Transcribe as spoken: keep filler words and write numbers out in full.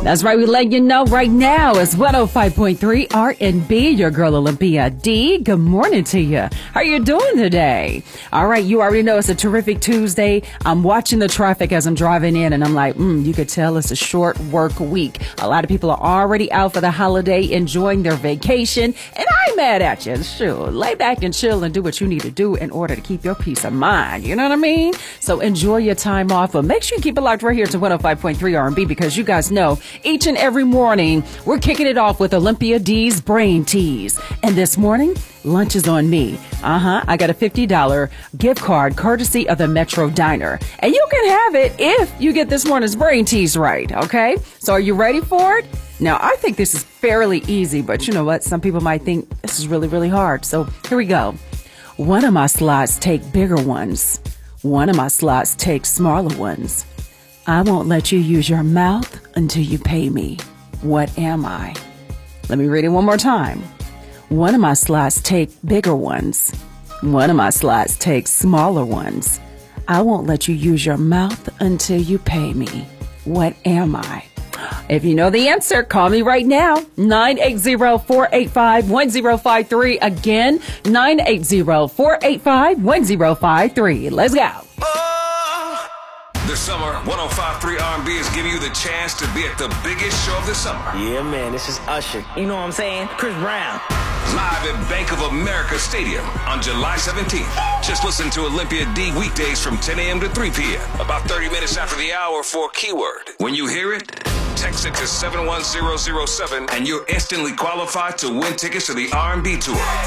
That's right. We let you know right now. It's one oh five point three R and B, your girl Olympia D. Good morning to you. How are you doing today? All right. You already know it's a terrific Tuesday. I'm watching the traffic as I'm driving in, and I'm like, mm, you could tell it's a short work week. A lot of people are already out for the holiday, enjoying their vacation, and I ain't mad at you. Sure. Lay back and chill and do what you need to do in order to keep your peace of mind. You know what I mean? So enjoy your time off, but make sure you keep it locked right here to one oh five point three R and B, because you guys know each and every morning we're kicking it off with Olympia D's Brain Tease. And this morning, lunch is on me. Uh-huh. I got a fifty dollars gift card courtesy of the Metro Diner. And you can have it if you get this morning's Brain Tease right, okay? So are you ready for it? Now, I think this is fairly easy, but you know what? Some people might think this is really, really hard. So here we go. One of my slots take bigger ones. One of my slots take smaller ones. I won't let you use your mouth until you pay me. What am I? Let me read it one more time. One of my slots take bigger ones. One of my slots take smaller ones. I won't let you use your mouth until you pay me. What am I? If you know the answer, call me right now. nine eight zero, four eight five, one zero five three. Again, nine eight zero, four eight five, one zero five three. Let's go. This summer, one oh five point three R and B is giving you the chance to be at the biggest show of the summer. Yeah, man, this is Usher. You know what I'm saying? Chris Brown. Live at Bank of America Stadium on July seventeenth. Just listen to Olympia D weekdays from ten a.m. to three p.m. About thirty minutes after the hour for a keyword. When you hear it, text it to seven one zero zero seven and you're instantly qualified to win tickets to the R and B tour.